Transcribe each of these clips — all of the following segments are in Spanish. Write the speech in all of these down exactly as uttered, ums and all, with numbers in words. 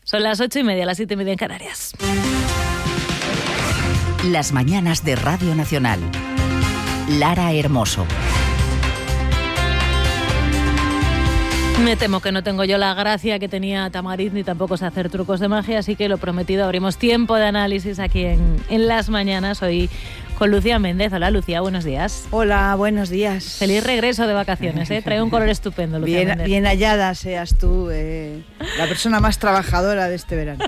Son las ocho y media, las siete y media en Canarias. Las mañanas de Radio Nacional. Lara Hermoso. Me temo que no tengo yo la gracia que tenía Tamariz, ni tampoco sé hacer trucos de magia, así que lo prometido, abrimos tiempo de análisis aquí en, en Las Mañanas. Hoy con Lucía Méndez. Hola, Lucía, buenos días. Hola, buenos días. Feliz regreso de vacaciones, ¿eh? Trae un color estupendo, Lucía bien, Méndez. Bien hallada seas tú, eh, la persona más trabajadora de este verano.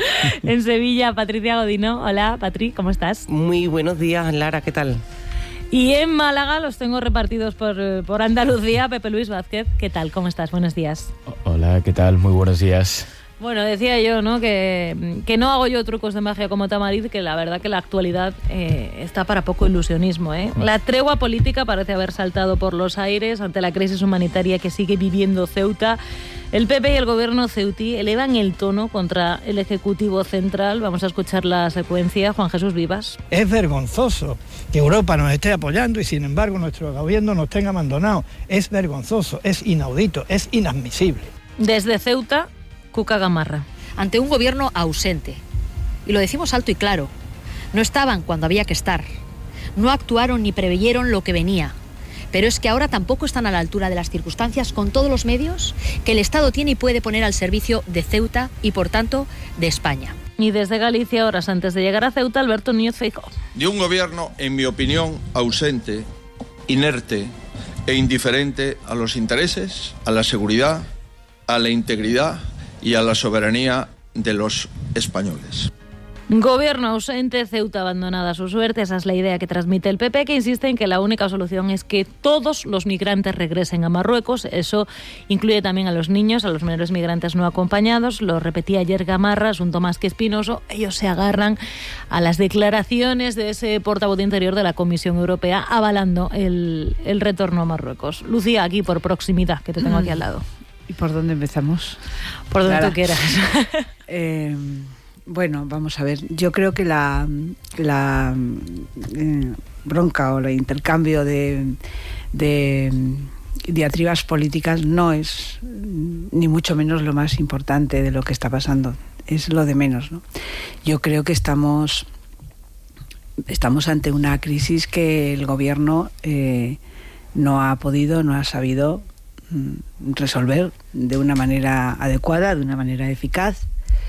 En Sevilla, Patricia Godino. Hola, Patri, ¿cómo estás? Muy buenos días, Lara, ¿qué tal? Y en Málaga los tengo repartidos por, por Andalucía. Pepe Luis Vázquez, ¿qué tal? ¿Cómo estás? Buenos días. Hola, ¿qué tal? Muy buenos días. Bueno, decía yo, ¿no?, que, que no hago yo trucos de magia como Tamariz, que la verdad que la actualidad eh, está para poco ilusionismo, ¿eh? La tregua política parece haber saltado por los aires ante la crisis humanitaria que sigue viviendo Ceuta. El P P y el gobierno ceutí elevan el tono contra el Ejecutivo Central. Vamos a escuchar la secuencia. Juan Jesús Vivas. Es vergonzoso que Europa nos esté apoyando y sin embargo nuestro gobierno nos tenga abandonado. Es vergonzoso, es inaudito, es inadmisible. Desde Ceuta, Cuca Gamarra. Ante un gobierno ausente, y lo decimos alto y claro, no estaban cuando había que estar, no actuaron ni preveyeron lo que venía, pero es que ahora tampoco están a la altura de las circunstancias con todos los medios que el Estado tiene y puede poner al servicio de Ceuta y, por tanto, de España. Y desde Galicia, horas antes de llegar a Ceuta, Alberto Núñez Feijóo. De un gobierno, en mi opinión, ausente, inerte e indiferente a los intereses, a la seguridad, a la integridad y a la soberanía de los españoles. Gobierno ausente, Ceuta abandonada a su suerte. Esa es la idea que transmite el P P, que insiste en que la única solución es que todos los migrantes regresen a Marruecos. Eso incluye también a los niños, a los menores migrantes no acompañados. Lo repetía ayer Gamarra, asunto más que espinoso. Ellos se agarran a las declaraciones de ese portavoz de Interior de la Comisión Europea avalando el, el retorno a Marruecos. Lucía, aquí por proximidad, que te tengo aquí al lado. ¿Y por dónde empezamos? Por donde Clara. tú quieras. eh, bueno, vamos a ver. Yo creo que la, la eh, bronca o el intercambio de, de diatribas políticas no es ni mucho menos lo más importante de lo que está pasando. Es lo de menos, ¿no? Yo creo que estamos, estamos ante una crisis que el gobierno eh, no ha podido, no ha sabido resolver de una manera adecuada, de una manera eficaz.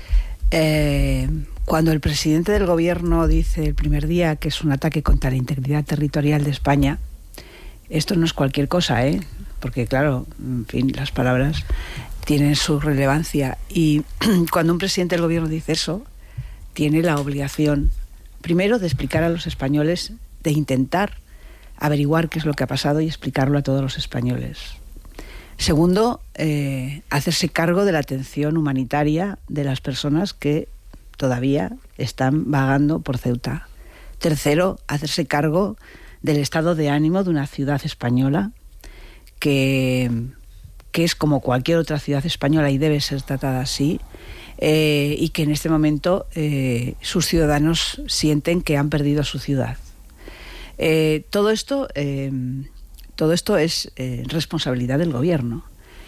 Eh, cuando el presidente del gobierno dice el primer día que es un ataque contra la integridad territorial de España, esto no es cualquier cosa, ¿eh? Porque claro, en fin, las palabras tienen su relevancia y cuando un presidente del gobierno dice eso, tiene la obligación, primero, de explicar a los españoles, de intentar averiguar qué es lo que ha pasado y explicarlo a todos los españoles. Segundo, eh, hacerse cargo de la atención humanitaria de las personas que todavía están vagando por Ceuta. Tercero, hacerse cargo del estado de ánimo de una ciudad española que, que es como cualquier otra ciudad española y debe ser tratada así, eh, y que en este momento eh, sus ciudadanos sienten que han perdido su ciudad. Eh, todo esto... Eh, Todo esto es eh, responsabilidad del gobierno.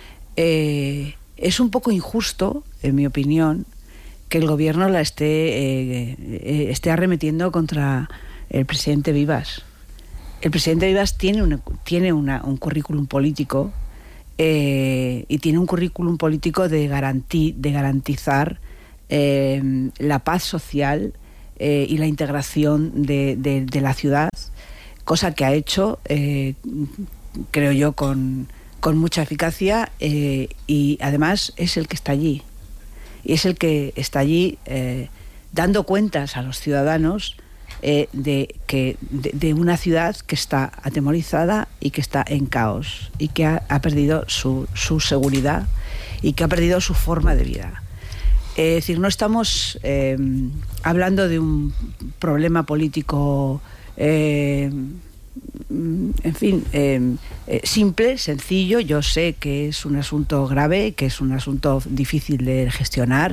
Eh, es un poco injusto, en mi opinión, que el gobierno la esté, eh, eh, esté arremetiendo contra el presidente Vivas. El presidente Vivas tiene, una, tiene una, un currículum político eh, y tiene un currículum político de, garantí, de garantizar eh, la paz social eh, y la integración de, de, de la ciudad, cosa que ha hecho, eh, creo yo, con, con mucha eficacia eh, y además es el que está allí. Y es el que está allí eh, dando cuentas a los ciudadanos eh, de, que, de, de una ciudad que está atemorizada y que está en caos y que ha, ha perdido su, su seguridad y que ha perdido su forma de vida. Es decir, no estamos eh, hablando de un problema político Eh, en fin, eh, eh, simple, sencillo. Yo sé que es un asunto grave, que es un asunto difícil de gestionar,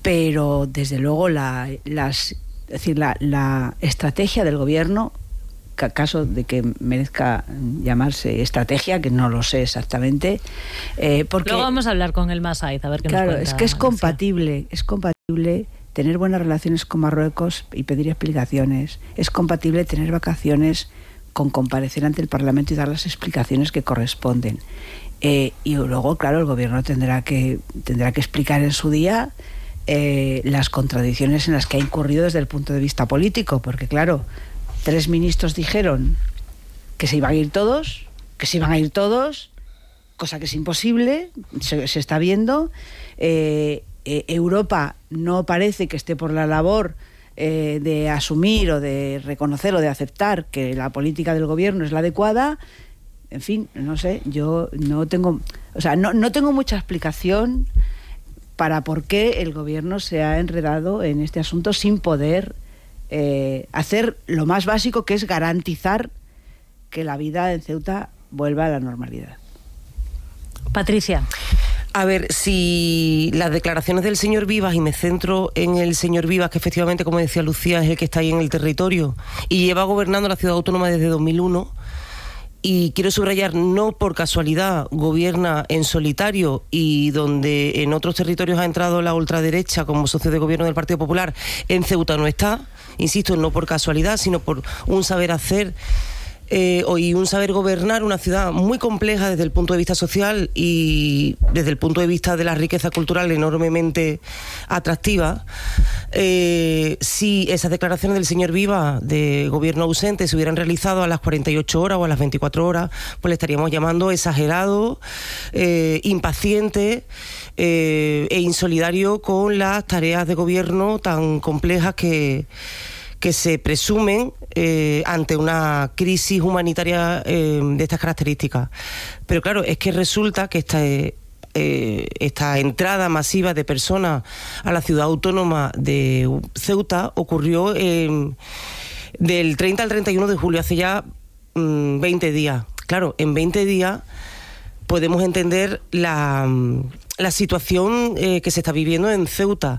pero desde luego la, las, es decir, la, la estrategia del gobierno caso de que merezca llamarse estrategia, que no lo sé exactamente. Eh, porque, Luego vamos a hablar con el Masaiz, a ver qué claro, nos cuenta. es que es compatible, es compatible tener buenas relaciones con Marruecos y pedir explicaciones. Es compatible tener vacaciones con comparecer ante el Parlamento y dar las explicaciones que corresponden. Eh, y luego, claro, el gobierno tendrá que, tendrá que explicar en su día eh, las contradicciones en las que ha incurrido desde el punto de vista político, porque claro, tres ministros dijeron que se iban a ir todos, que se iban a ir todos, cosa que es imposible, se, se está viendo. Eh, eh, Europa no parece que esté por la labor eh, de asumir o de reconocer o de aceptar que la política del gobierno es la adecuada. En fin, no sé, yo no tengo, o sea, no, no tengo mucha explicación para por qué el gobierno se ha enredado en este asunto sin poder eh, hacer lo más básico, que es garantizar que la vida en Ceuta vuelva a la normalidad. Patricia. A ver, si las declaraciones del señor Vivas, y me centro en el señor Vivas, que efectivamente, como decía Lucía, es el que está ahí en el territorio y lleva gobernando la ciudad autónoma desde dos mil uno, y quiero subrayar, no por casualidad gobierna en solitario, y donde en otros territorios ha entrado la ultraderecha como socio de gobierno del Partido Popular, en Ceuta no está, insisto, no por casualidad, sino por un saber hacer eh, y un saber gobernar una ciudad muy compleja desde el punto de vista social y desde el punto de vista de la riqueza cultural enormemente atractiva. Eh, si esas declaraciones del señor Viva de gobierno ausente se hubieran realizado a las cuarenta y ocho horas o a las veinticuatro horas, pues le estaríamos llamando exagerado, eh, impaciente eh, e insolidario con las tareas de gobierno tan complejas que que se presumen eh, ante una crisis humanitaria eh, de estas características. Pero claro, es que resulta que esta, eh, esta entrada masiva de personas a la ciudad autónoma de Ceuta ocurrió eh, del treinta al treinta y uno de julio, hace ya mm, veinte días. Claro, en veinte días podemos entender la, la situación eh, que se está viviendo en Ceuta.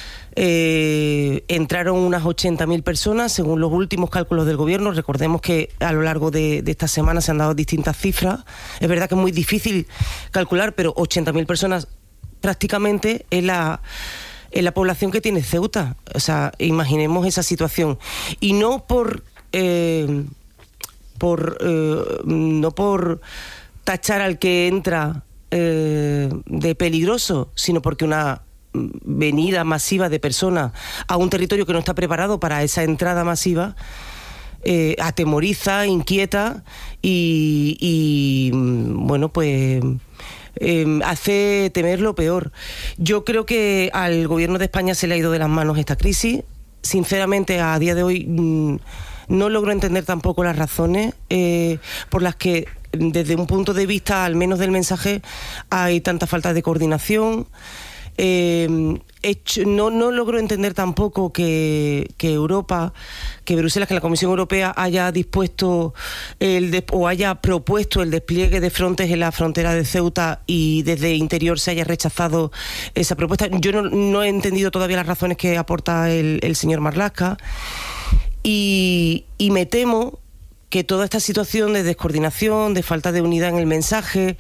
Eh, entraron unas ochenta mil personas, según los últimos cálculos del gobierno. Recordemos que a lo largo de, de esta semana se han dado distintas cifras. Es verdad que es muy difícil calcular, pero ochenta mil personas prácticamente es la, es la población que tiene Ceuta. O sea, imaginemos esa situación. Y no por, eh, por eh, no por tachar al que entra eh, de peligroso, sino porque una venida masiva de personas a un territorio que no está preparado para esa entrada masiva eh, atemoriza, inquieta y, y bueno, pues eh, hace temer lo peor. Yo creo que al gobierno de España se le ha ido de las manos esta crisis. Sinceramente, a día de hoy mmm, no logro entender tampoco las razones eh, por las que, desde un punto de vista al menos del mensaje, hay tanta falta de coordinación. Eh, hecho, no, no logro entender tampoco que, que Europa, que Bruselas, que la Comisión Europea haya dispuesto el de, o haya propuesto el despliegue de Frontex en la frontera de Ceuta y desde Interior se haya rechazado esa propuesta. Yo no, no he entendido todavía las razones que aporta el, el señor Marlaska y, y me temo que toda esta situación de descoordinación, de falta de unidad en el mensaje,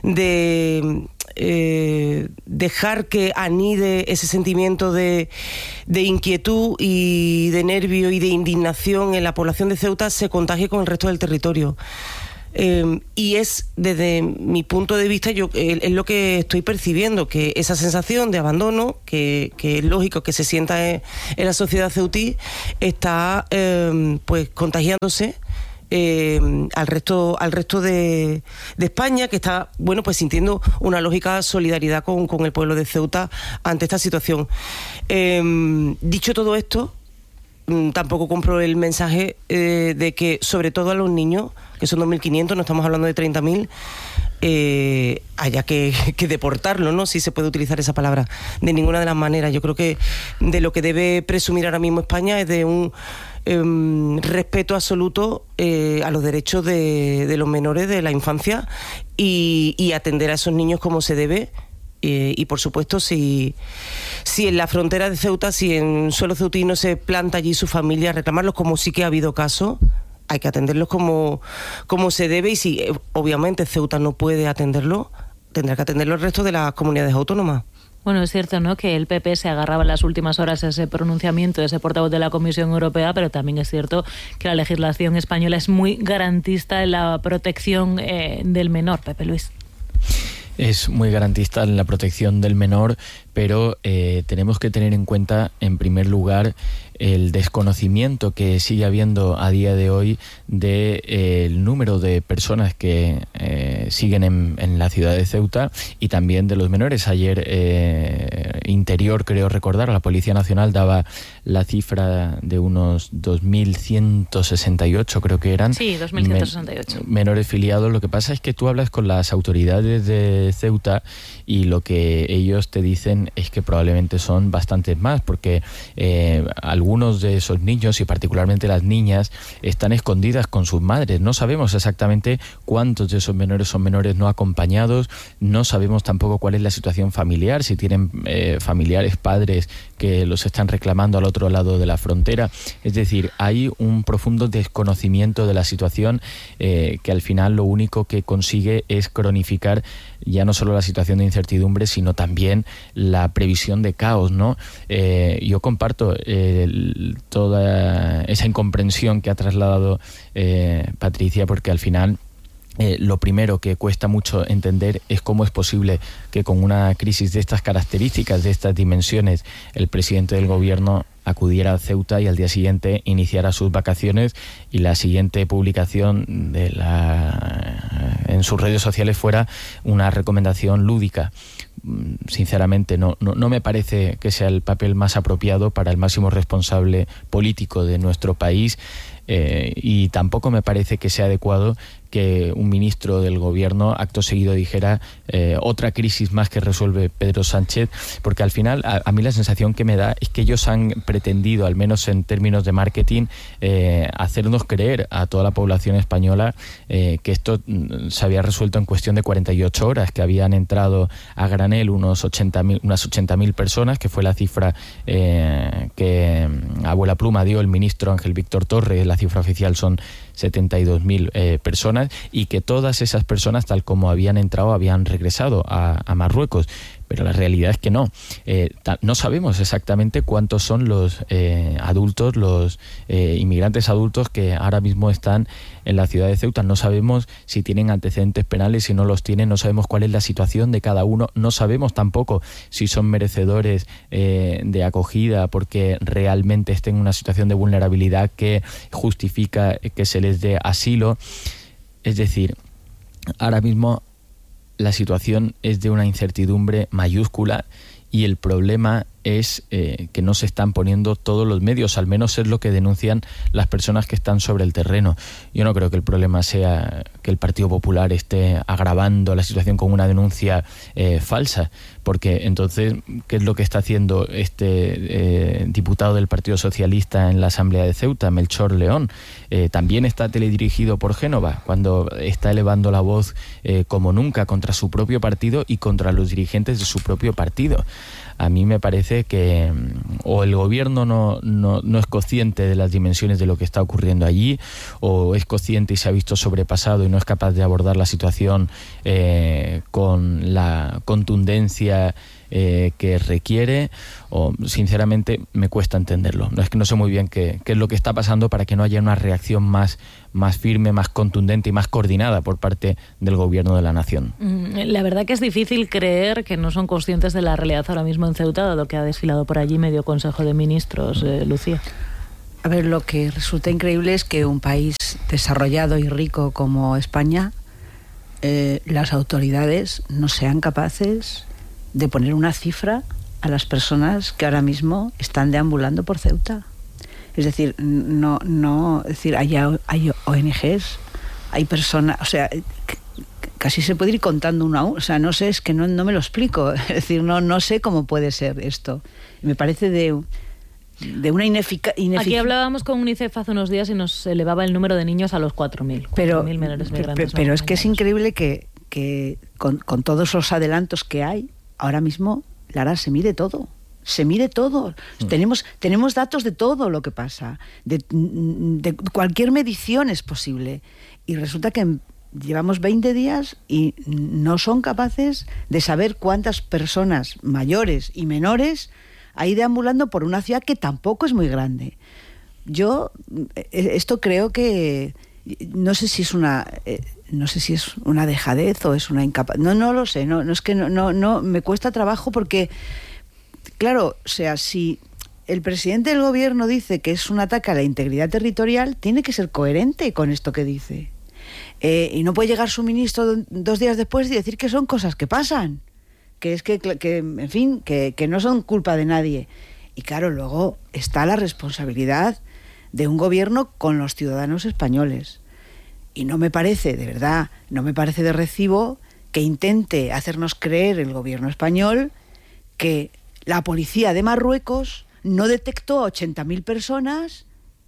de eh, dejar que anide ese sentimiento de, de inquietud y de nervio y de indignación en la población de Ceuta se contagie con el resto del territorio. Eh, y es, desde mi punto de vista, yo eh, es lo que estoy percibiendo, que esa sensación de abandono, que, que es lógico que se sienta en, en la sociedad ceutí, está eh, pues contagiándose Eh, al resto al resto de, de España, que está bueno pues sintiendo una lógica solidaridad con, con el pueblo de Ceuta ante esta situación. Eh, dicho todo esto, tampoco compro el mensaje eh, de que, sobre todo a los niños, que son dos mil quinientos, no estamos hablando de treinta mil, eh, haya que, que deportarlo, ¿no? Si se puede utilizar esa palabra, de ninguna de las maneras. Yo creo que de lo que debe presumir ahora mismo España es de un eh, respeto absoluto eh, a los derechos de, de los menores de la infancia y, y atender a esos niños como se debe. Eh, y por supuesto, si, si en la frontera de Ceuta, si en suelo ceutí no se planta allí su familia a reclamarlos, como sí que ha habido casos, hay que atenderlos como, como se debe, y si obviamente Ceuta no puede atenderlo, tendrá que atenderlo el resto de las comunidades autónomas. Bueno, es cierto, ¿no?, que el P P se agarraba en las últimas horas a ese pronunciamiento de ese portavoz de la Comisión Europea, pero también es cierto que la legislación española es muy garantista en la protección eh, del menor. Pepe Luis. Es muy garantista en la protección del menor, pero eh, tenemos que tener en cuenta, en primer lugar, el desconocimiento que sigue habiendo a día de hoy del de, eh, número de personas que eh, siguen en, en la ciudad de Ceuta, y también de los menores. Ayer eh, Interior, creo recordar, la Policía Nacional daba la cifra de unos dos mil ciento sesenta y ocho, creo que eran. Sí, dos mil ciento sesenta y ocho. Men- menores filiados. Lo que pasa es que tú hablas con las autoridades de Ceuta y lo que ellos te dicen es que probablemente son bastantes más, porque eh, algunos de esos niños, y particularmente las niñas, están escondidas con sus madres. No sabemos exactamente cuántos de esos menores son menores no acompañados, no sabemos tampoco cuál es la situación familiar, si tienen eh, familiares, padres que los están reclamando al otro lado de la frontera. Es decir, hay un profundo desconocimiento de la situación eh, que al final lo único que consigue es cronificar ya no solo la situación de incertidumbre, sino también la previsión de caos, ¿no? Eh, yo comparto eh, toda esa incomprensión que ha trasladado eh, Patricia, porque al final Eh, lo primero que cuesta mucho entender es cómo es posible que con una crisis de estas características, de estas dimensiones, el presidente del gobierno acudiera a Ceuta y al día siguiente iniciara sus vacaciones, y la siguiente publicación de la, en sus redes sociales fuera una recomendación lúdica. Sinceramente no, no, no me parece que sea el papel más apropiado para el máximo responsable político de nuestro país, eh, y tampoco me parece que sea adecuado que un ministro del gobierno acto seguido dijera eh, otra crisis más que resuelve Pedro Sánchez, porque al final a, a mí la sensación que me da es que ellos han pretendido, al menos en términos de marketing, eh, hacernos creer a toda la población española eh, que esto se había resuelto en cuestión de cuarenta y ocho horas, que habían entrado a granel unos ochenta mil, unas ochenta mil personas, que fue la cifra eh, que a abuela pluma dio el ministro Ángel Víctor Torres. La cifra oficial son setenta y dos mil eh, personas, y que todas esas personas, tal como habían entrado, habían regresado a, a Marruecos. Pero la realidad es que no. Eh, ta, no sabemos exactamente cuántos son los eh, adultos, los eh, inmigrantes adultos que ahora mismo están en la ciudad de Ceuta. No sabemos si tienen antecedentes penales, si no los tienen. No sabemos cuál es la situación de cada uno. No sabemos tampoco si son merecedores eh, de acogida porque realmente estén en una situación de vulnerabilidad que justifica que se les dé asilo. Es decir, ahora mismo la situación es de una incertidumbre mayúscula, y el problema es eh, que no se están poniendo todos los medios, al menos es lo que denuncian las personas que están sobre el terreno. Yo no creo que el problema sea que el Partido Popular esté agravando la situación con una denuncia eh, falsa, porque entonces, ¿qué es lo que está haciendo este eh, diputado del Partido Socialista en la Asamblea de Ceuta, Melchor León? Eh, también está teledirigido por Génova, cuando está elevando la voz eh, como nunca contra su propio partido y contra los dirigentes de su propio partido. A mí me parece que o el gobierno no, no, no es consciente de las dimensiones de lo que está ocurriendo allí, o es consciente y se ha visto sobrepasado y no es capaz de abordar la situación eh, con la contundencia eh, que requiere, o sinceramente me cuesta entenderlo. No es que no sé muy bien qué, qué es lo que está pasando para que no haya una reacción más, más firme, más contundente y más coordinada por parte del gobierno de la nación. La verdad que es difícil creer que no son conscientes de la realidad ahora mismo en Ceuta, dado que ha desfilado por allí medio Consejo de Ministros, eh, Lucía. A ver, lo que resulta increíble es que un país desarrollado y rico como España, eh, las autoridades no sean capaces de poner una cifra a las personas que ahora mismo están deambulando por Ceuta. Es decir, no, no, es decir, hay, hay O N Ges, hay personas, o sea, casi se puede ir contando uno a uno, o sea, no sé, es que no, no me lo explico, es decir, no, no sé cómo puede ser esto. Me parece de, de una ineficacia. Aquí hablábamos con UNICEF hace unos días y nos elevaba el número de niños a los cuatro mil. Pero, menores migrantes. Pero, pero es que es increíble que, que con, con todos los adelantos que hay, ahora mismo, Lara, se mide todo. se mide todo. Mm. Tenemos, tenemos datos de todo lo que pasa. De, de cualquier medición es posible. Y resulta que llevamos veinte días y no son capaces de saber cuántas personas mayores y menores hay deambulando por una ciudad que tampoco es muy grande. Yo esto creo que no sé si es una eh, no sé si es una dejadez o es una incapacidad. No, no lo sé. No, no es que no, no, no me cuesta trabajo porque, claro, o sea, si el presidente del gobierno dice que es un ataque a la integridad territorial, tiene que ser coherente con esto que dice. Eh, y no puede llegar su ministro dos días después y decir que son cosas que pasan, que es que, que en fin, que, que no son culpa de nadie. Y claro, luego está la responsabilidad de un gobierno con los ciudadanos españoles. Y no me parece, de verdad, no me parece de recibo que intente hacernos creer el gobierno español que la policía de Marruecos no detectó a ochenta mil personas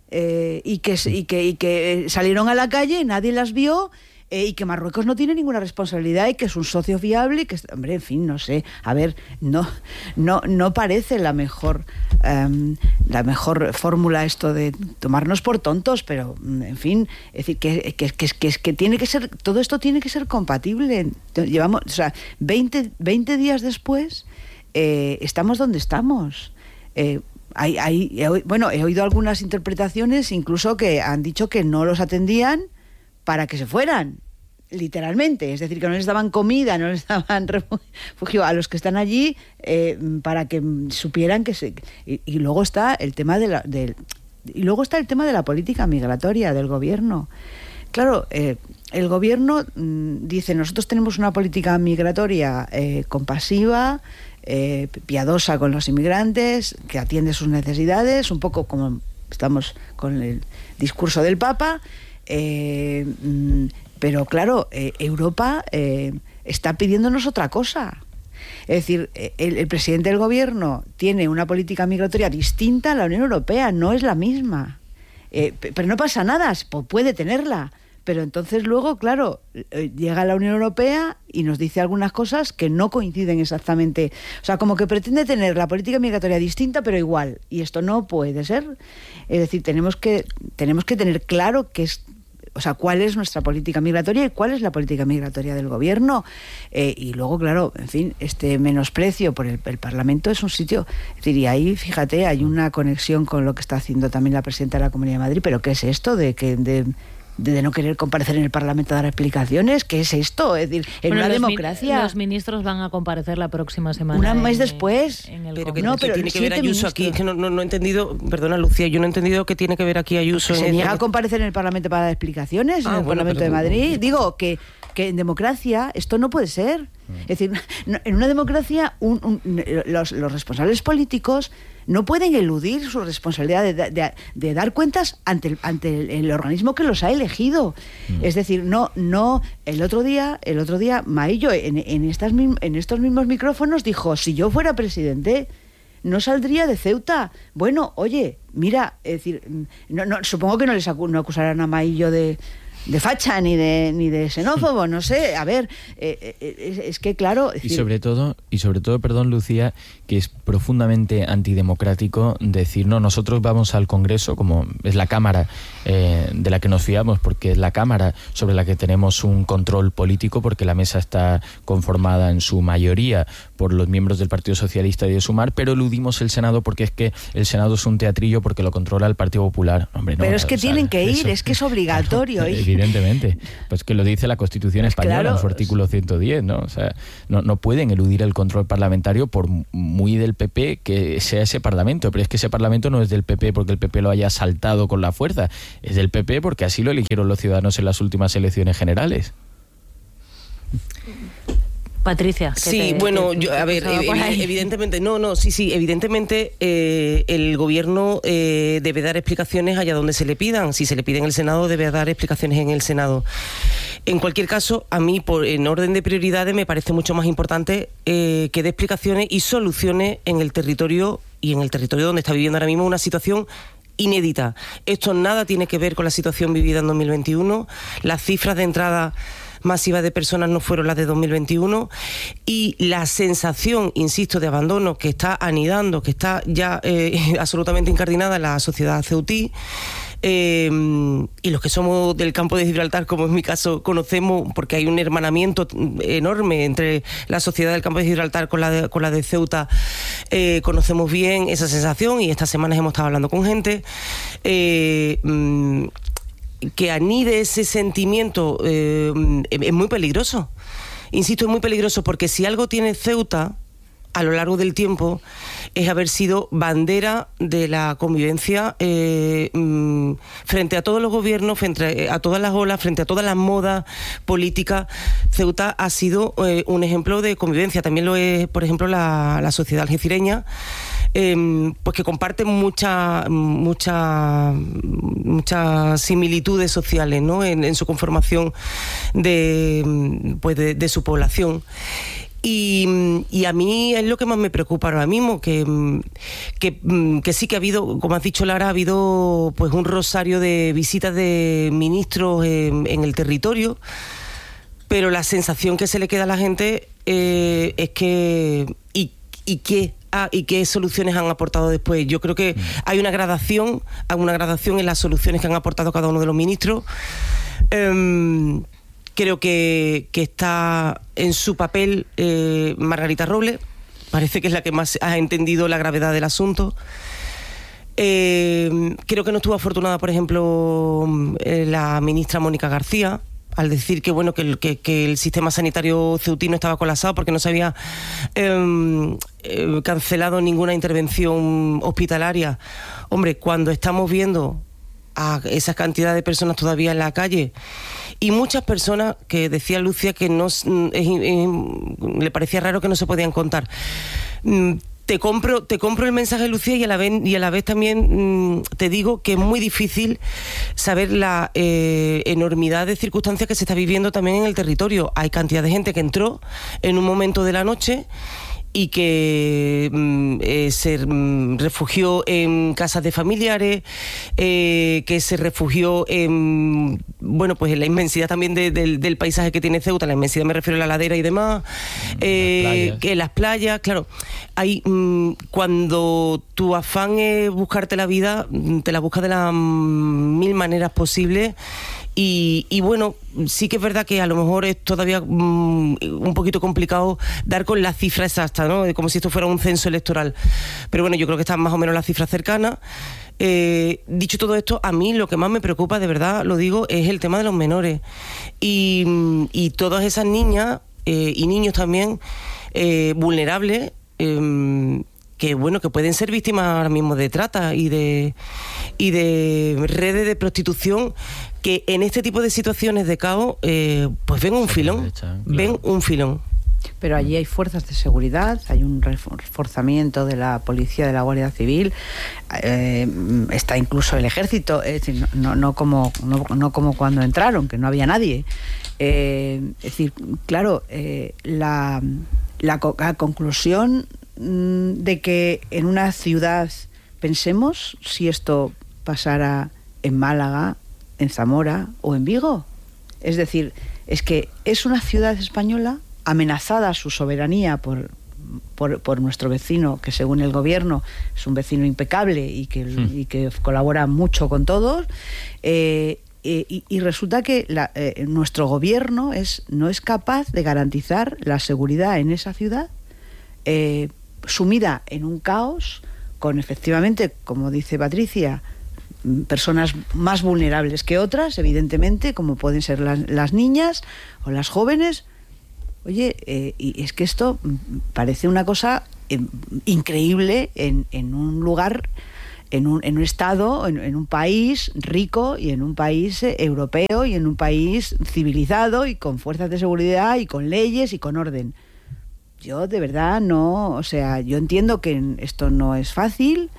eh, y, que, y, que, y que salieron a la calle, nadie las vio, eh, y que Marruecos no tiene ninguna responsabilidad y que es un socio fiable y que, hombre, en fin, no sé, a ver, no, no, no parece la mejor, um, la mejor fórmula esto de tomarnos por tontos, pero, en fin, es decir, que, que, que, que, que tiene que ser, todo esto tiene que ser compatible. Llevamos, o sea, veinte, veinte días después, eh, estamos donde estamos. Eh, hay, hay, he, bueno, he oído algunas interpretaciones incluso que han dicho que no los atendían para que se fueran, literalmente, es decir, que no les daban comida, no les daban refugio a los que están allí, eh, para que supieran que se... Y, y luego está el tema de la, del, y luego está el tema de la política migratoria del gobierno. Claro, eh, el gobierno mmm, dice, nosotros tenemos una política migratoria eh, compasiva, eh, piadosa con los inmigrantes, que atiende sus necesidades, un poco como estamos con el discurso del Papa. Eh, pero claro, eh, Europa eh, está pidiéndonos otra cosa. Es decir, el, el presidente del gobierno tiene una política migratoria distinta a la Unión Europea, no es la misma. Eh, pero no pasa nada, puede tenerla. Pero entonces luego, claro, llega la Unión Europea y nos dice algunas cosas que no coinciden exactamente. O sea, como que pretende tener la política migratoria distinta, pero igual. Y esto no puede ser. Es decir, tenemos que, tenemos que tener claro qué es, o sea, cuál es nuestra política migratoria y cuál es la política migratoria del gobierno. Eh, y luego, claro, en fin, este menosprecio por el, el Parlamento es un sitio... Es decir, y ahí, fíjate, hay una conexión con lo que está haciendo también la presidenta de la Comunidad de Madrid. ¿Pero qué es esto de que... De, de no querer comparecer en el Parlamento a dar explicaciones? ¿Qué es esto? Es decir, en bueno, una los democracia... Mi, los ministros van a comparecer la próxima semana. Un mes después. En el pero que, no, que pero tiene que ver Ayuso ministros. aquí. Es que no, no, no he entendido... Perdona, Lucía, yo no he entendido qué tiene que ver aquí Ayuso. Se en niega el... a comparecer en el Parlamento para dar explicaciones, ah, en el bueno, Parlamento pero... de Madrid. Digo que, que en democracia esto no puede ser. Es decir, no, en una democracia un, un, los, los responsables políticos no pueden eludir su responsabilidad de, de, de dar cuentas ante el, ante el, el organismo que los ha elegido. Mm. Es decir, no, no, el otro día, el otro día, Maillo, en, en, estas, en estos mismos micrófonos dijo, si yo fuera presidente, no saldría de Ceuta. Bueno, oye, mira, es decir, no, no, supongo que no les acu- no acusarán a Maillo de... de facha ni de ni de xenófobo, no sé, a ver, eh, eh, es, es que claro... Es y decir... sobre todo, y sobre todo, perdón, Lucía, que es profundamente antidemocrático decir, no, nosotros vamos al Congreso, como es la Cámara eh, de la que nos fiamos, porque es la Cámara sobre la que tenemos un control político, porque la mesa está conformada en su mayoría por los miembros del Partido Socialista y de Sumar, pero eludimos el Senado porque es que el Senado es un teatrillo porque lo controla el Partido Popular. Hombre, no, pero es que o sea, tienen que ir, eso, es que es obligatorio. Claro, evidentemente, pues que lo dice la Constitución pues española claro, en su artículo ciento diez, ¿no? O sea, no, no pueden eludir el control parlamentario por muy del P P que sea ese Parlamento, pero es que ese Parlamento no es del P P porque el P P lo haya saltado con la fuerza, es del P P porque así lo eligieron los ciudadanos en las últimas elecciones generales. Patricia. Sí, te, bueno, que, yo, a ver, ev- evidentemente, no, no, sí, sí, evidentemente eh, el gobierno eh, debe dar explicaciones allá donde se le pidan. Si se le pide en el Senado, debe dar explicaciones en el Senado. En cualquier caso, a mí, por, en orden de prioridades, me parece mucho más importante eh, que dé explicaciones y soluciones en el territorio y en el territorio donde está viviendo ahora mismo una situación inédita. Esto nada tiene que ver con la situación vivida en dos mil veintiuno. Las cifras de entrada masiva de personas no fueron las de dos mil veintiuno, y la sensación, insisto, de abandono que está anidando, que está ya eh, absolutamente incardinada en la sociedad ceutí. Eh, y los que somos del campo de Gibraltar, como en mi caso, conocemos, porque hay un hermanamiento enorme entre la sociedad del campo de Gibraltar con la de, con la de Ceuta, eh, conocemos bien esa sensación, y estas semanas hemos estado hablando con gente eh, que anide ese sentimiento. Eh, es muy peligroso, insisto, es muy peligroso, porque si algo tiene Ceuta a lo largo del tiempo es haber sido bandera de la convivencia eh, mm, frente a todos los gobiernos, frente a todas las olas, frente a todas las modas políticas. Ceuta ha sido eh, un ejemplo de convivencia. También lo es, por ejemplo, la, la sociedad algecireña, eh, pues que comparte muchas mucha, muchas similitudes sociales, ¿no?, en, en su conformación de, pues de, de su población. Y, y a mí es lo que más me preocupa ahora mismo, que, que, que sí que ha habido, como has dicho, Lara, ha habido pues un rosario de visitas de ministros en, en el territorio, pero la sensación que se le queda a la gente eh, es que ¿y, y qué? Ah, ¿y qué soluciones han aportado después? Yo creo que hay una gradación, hay una gradación en las soluciones que han aportado cada uno de los ministros. Um, Creo que, que está en su papel eh, Margarita Robles. Parece que es la que más ha entendido la gravedad del asunto. Eh, creo que no estuvo afortunada, por ejemplo, eh, la ministra Mónica García, al decir que bueno que el, que, que el sistema sanitario ceutino estaba colapsado porque no se había eh, eh, cancelado ninguna intervención hospitalaria. Hombre, cuando estamos viendo a esa cantidad de personas todavía en la calle, y muchas personas que decía Lucia que no es, es, es, le parecía raro que no se podían contar. Te compro, te compro el mensaje, Lucía, y a la vez, y a la vez también mmm, te digo que es muy difícil saber la eh, enormidad de circunstancias que se está viviendo también en el territorio. Hay cantidad de gente que entró en un momento de la noche y que mm, eh, se mm, refugió en casas de familiares, eh, que se refugió en, bueno, pues en la inmensidad también de, de, del paisaje que tiene Ceuta. La inmensidad me refiero a la ladera y demás, eh, que las playas, claro. Hay, mm, cuando tu afán es buscarte la vida, te la buscas de las mm, mil maneras posibles. Y, y bueno, sí que es verdad que a lo mejor es todavía um, un poquito complicado dar con la cifra exacta, ¿no? Como si esto fuera un censo electoral. Pero bueno, yo creo que están más o menos las cifras cercanas. Eh, dicho todo esto, a mí lo que más me preocupa, de verdad, lo digo, es el tema de los menores. Y, y todas esas niñas eh, y niños también eh, vulnerables, eh, que bueno, que pueden ser víctimas ahora mismo de trata y de y de redes de prostitución, que en este tipo de situaciones de caos eh, pues ven un filón, claro. ven un filón. Pero allí hay fuerzas de seguridad, hay un reforzamiento de la policía, de la Guardia Civil, eh, está incluso el ejército, es decir, no, no, como, no, no como cuando entraron, que no había nadie. Eh, es decir, claro, eh, la, la, la conclusión de que en una ciudad, pensemos si esto pasara en Málaga, en Zamora o en Vigo. Es decir, es que es una ciudad española amenazada su soberanía por, por, por nuestro vecino, que según el gobierno es un vecino impecable y que, sí. y que colabora mucho con todos, eh, y, y resulta que la, eh, nuestro gobierno es, no es capaz de garantizar la seguridad en esa ciudad, eh, sumida en un caos, con efectivamente, como dice Patricia, personas más vulnerables que otras, evidentemente, como pueden ser las, las niñas o las jóvenes. Oye, eh, y es que esto parece una cosa eh, increíble en, en un lugar, en un, en un estado, en, en un país rico y en un país eh, europeo y en un país civilizado y con fuerzas de seguridad y con leyes y con orden. Yo de verdad no, o sea, yo entiendo que esto no es fácil,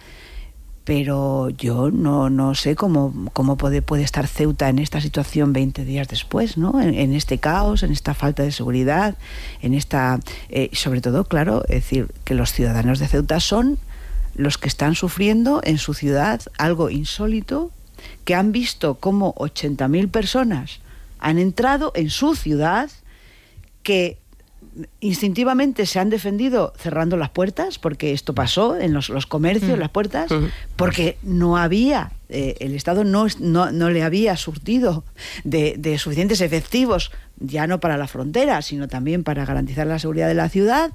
pero yo no, no sé cómo, cómo puede, puede estar Ceuta en esta situación veinte días después, ¿no? En, en este caos, en esta falta de seguridad, en esta... Eh, sobre todo, claro, es decir, que los ciudadanos de Ceuta son los que están sufriendo en su ciudad algo insólito, que han visto cómo ochenta mil personas han entrado en su ciudad, que instintivamente se han defendido cerrando las puertas, porque esto pasó en los, los comercios, mm. las puertas, uh-huh. porque no había, eh, el Estado no, no, no le había surtido de, de suficientes efectivos, ya no para la frontera, sino también para garantizar la seguridad de la ciudad.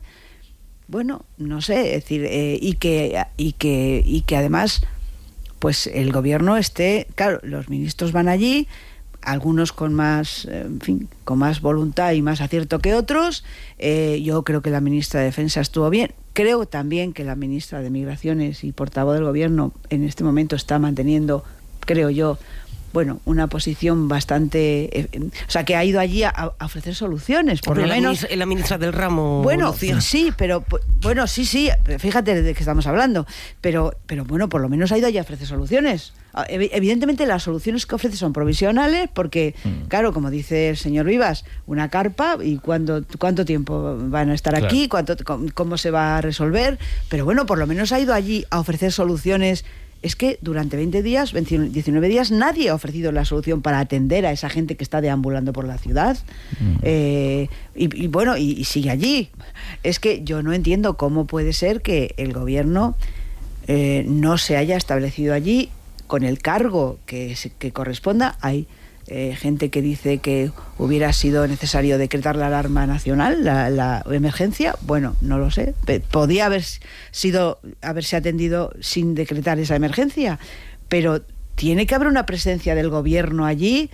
Bueno, no sé, es decir, eh, y que y que y que además, pues el gobierno esté, claro, los ministros van allí, algunos con más, en fin, con más voluntad y más acierto que otros. Eh, yo creo que la ministra de Defensa estuvo bien. Creo también que la ministra de Migraciones y portavoz del gobierno en este momento está manteniendo, creo yo, bueno, una posición bastante... Eh, o sea, que ha ido allí a, a ofrecer soluciones, por Pero lo la menos... Ministra, la ministra del ramo, Bueno, Lucía. sí, pero... Bueno, sí, sí, fíjate de qué estamos hablando. Pero, pero bueno, por lo menos ha ido allí a ofrecer soluciones. Evidentemente las soluciones que ofrece son provisionales, porque, mm. claro, como dice el señor Vivas, una carpa, y cuándo, cuánto tiempo van a estar claro. aquí, cuánto, cómo se va a resolver. Pero bueno, por lo menos ha ido allí a ofrecer soluciones. Es que durante veinte días, diecinueve días, nadie ha ofrecido la solución para atender a esa gente que está deambulando por la ciudad. Mm. Eh, y, y bueno, y, y sigue allí. Es que yo no entiendo cómo puede ser que el gobierno eh, no se haya establecido allí con el cargo que, que corresponda. Hay eh, gente que dice que hubiera sido necesario decretar la alarma nacional, la, la emergencia. Bueno, no lo sé. Podía haber sido haberse atendido sin decretar esa emergencia, pero tiene que haber una presencia del gobierno allí,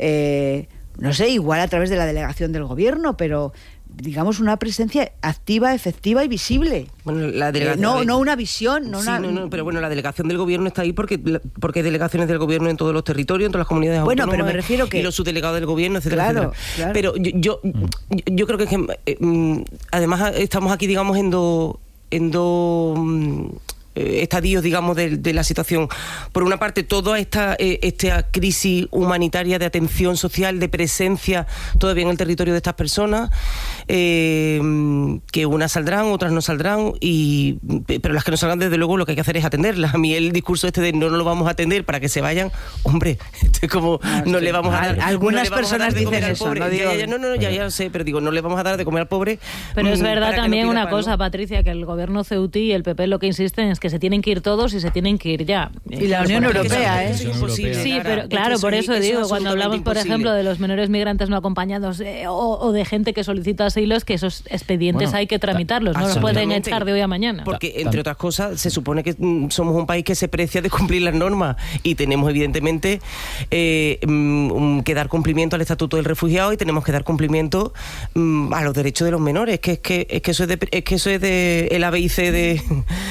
eh, no sé, igual a través de la delegación del gobierno, pero digamos una presencia activa, efectiva y visible. Bueno, la delegación eh, no, de... no una visión, no sí, una... no, no, pero bueno, la delegación del gobierno está ahí porque porque hay delegaciones del gobierno en todos los territorios, en todas las comunidades bueno, autónomas. Bueno, pero me refiero que... Y los subdelegados del gobierno, etcétera, claro, etcétera. Claro. Pero yo, yo, yo, yo creo que, es que eh, además estamos aquí, digamos, en dos... En dos estadios, digamos, de, de la situación. Por una parte, toda esta, eh, esta crisis humanitaria de atención social, de presencia todavía en el territorio de estas personas, eh, que unas saldrán, otras no saldrán, y pero las que no salgan, desde luego, lo que hay que hacer es atenderlas. A mí el discurso este de no, no lo vamos a atender para que se vayan, hombre, este como no, no le vamos a dar... Algunas no personas dicen eso, no digo... Ya, ya, no, no, ya, ya sé, pero digo, no le vamos a dar de comer al pobre. Pero es verdad también no una pan, cosa, ¿no? Patricia, que el gobierno ceutí y el P P lo que insisten es que se tienen que ir todos y se tienen que ir ya. Y la Unión Europea, ¿eh? Sí, pero claro, por eso digo, cuando hablamos, por ejemplo, de los menores migrantes no acompañados eh, o, o de gente que solicita asilo, es que esos expedientes bueno, hay que tramitarlos, no los pueden echar de hoy a mañana. Porque, entre otras cosas, se supone que mm, somos un país que se precia de cumplir las normas y tenemos, evidentemente, eh, mm, que dar cumplimiento al Estatuto del Refugiado y tenemos que dar cumplimiento mm, a los derechos de los menores. Que es que, es que eso es de, es que eso es de el A B I C de...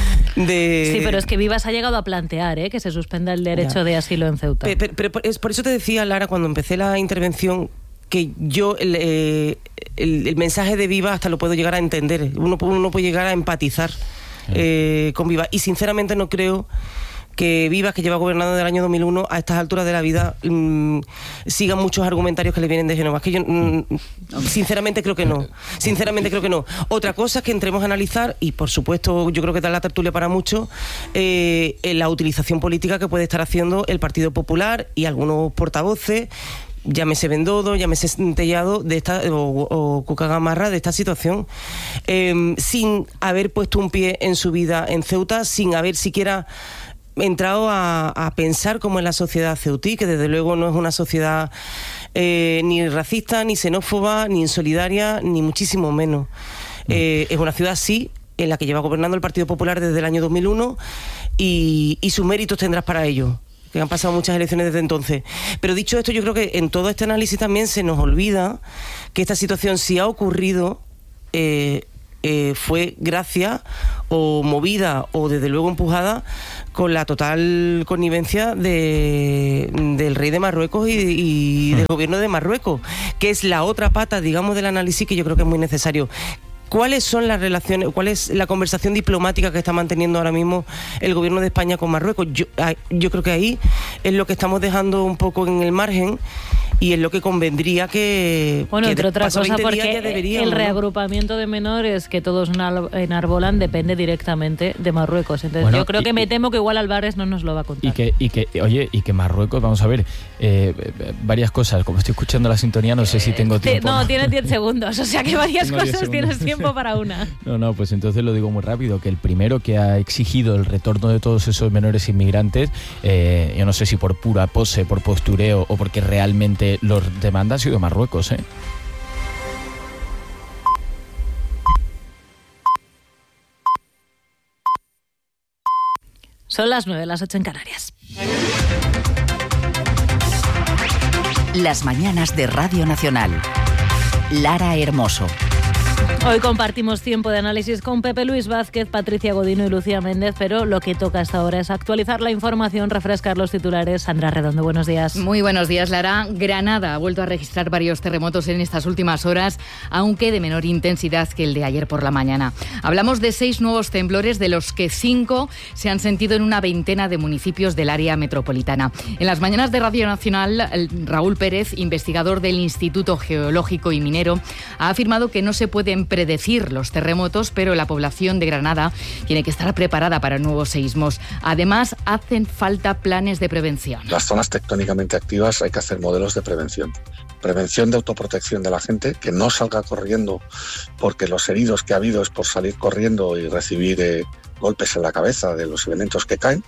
de sí, pero es que Vivas ha llegado a plantear ¿eh? que se suspenda el derecho ya. de asilo en Ceuta. Pero, pero, pero es por eso te decía, Lara, cuando empecé la intervención, que yo el, eh, el, el mensaje de Vivas hasta lo puedo llegar a entender. Uno, uno puede llegar a empatizar eh, con Vivas. Y sinceramente no creo que Vivas, que lleva gobernando desde el año dos mil uno, a estas alturas de la vida mmm, sigan muchos argumentarios que le vienen de Génova. Es que yo mmm, sinceramente creo que no. Sinceramente creo que no. Otra cosa es que entremos a analizar, y por supuesto yo creo que da la tertulia para mucho, eh, la utilización política que puede estar haciendo el Partido Popular y algunos portavoces, llámese Bendodo, llámese Tellado, de esta, o, o Cuca Gamarra, de esta situación, eh, sin haber puesto un pie en su vida en Ceuta, sin haber siquiera entrado a, a pensar como en la sociedad ceutí, que desde luego no es una sociedad eh, ni racista, ni xenófoba, ni insolidaria, ni muchísimo menos. Eh, es una ciudad, sí, en la que lleva gobernando el Partido Popular desde el año dos mil uno y, y sus méritos tendrás para ello, que han pasado muchas elecciones desde entonces. Pero dicho esto, yo creo que en todo este análisis también se nos olvida que esta situación, si ha ocurrido, eh, eh, fue gracias o movida o desde luego empujada con la total connivencia de, del rey de Marruecos y, y del gobierno de Marruecos, que es la otra pata, digamos, del análisis que yo creo que es muy necesario. ¿Cuáles son las relaciones, cuál es la conversación diplomática que está manteniendo ahora mismo el gobierno de España con Marruecos? Yo, yo creo que ahí es lo que estamos dejando un poco en el margen y es lo que convendría que... Bueno, que entre otras cosas, porque el ¿no? reagrupamiento de menores que todos enarbolan depende directamente de Marruecos. Entonces bueno, yo creo y, que me temo que igual Álvarez no nos lo va a contar. Y que, y que oye, y que Marruecos, vamos a ver, eh, varias cosas. Como estoy escuchando la sintonía, no sé si tengo tiempo. No, no. tienes diez segundos, o sea que varias cosas tienes tiempo para una. No, no, pues entonces lo digo muy rápido, que el primero que ha exigido el retorno de todos esos menores inmigrantes, eh, yo no sé si por pura pose, por postureo o porque realmente los demanda, ha sido Marruecos, ¿eh? Son las nueve, las ocho en Canarias. Las mañanas de Radio Nacional. Lara Hermoso. Hoy compartimos tiempo de análisis con Pepe Luis Vázquez, Patricia Godino y Lucía Méndez, pero lo que toca hasta ahora es actualizar la información, refrescar los titulares. Sandra Redondo, buenos días. Muy buenos días, Lara. Granada ha vuelto a registrar varios terremotos en estas últimas horas, aunque de menor intensidad que el de ayer por la mañana. Hablamos de seis nuevos temblores, de los que cinco se han sentido en una veintena de municipios del área metropolitana. En las mañanas de Radio Nacional, Raúl Pérez, investigador del Instituto Geológico y Minero, ha afirmado que no se pueden predecir los terremotos, pero la población de Granada tiene que estar preparada para nuevos seísmos. Además, hacen falta planes de prevención. Las zonas tectónicamente activas hay que hacer modelos de prevención. Prevención de autoprotección de la gente, que no salga corriendo porque los heridos que ha habido es por salir corriendo y recibir eh, golpes en la cabeza de los elementos que caen.